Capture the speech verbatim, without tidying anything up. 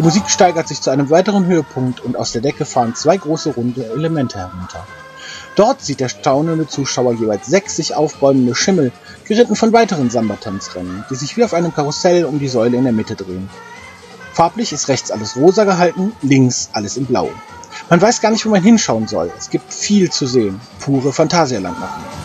Musik steigert sich zu einem weiteren Höhepunkt und aus der Decke fahren zwei große runde Elemente herunter. Dort sieht der staunende Zuschauer jeweils sechs sich aufbäumende Schimmel, geritten von weiteren Samba-Tanzrennen, die sich wie auf einem Karussell um die Säule in der Mitte drehen. Farblich ist rechts alles rosa gehalten, links alles in blau. Man weiß gar nicht, wo man hinschauen soll. Es gibt viel zu sehen. Pure Phantasialand machen.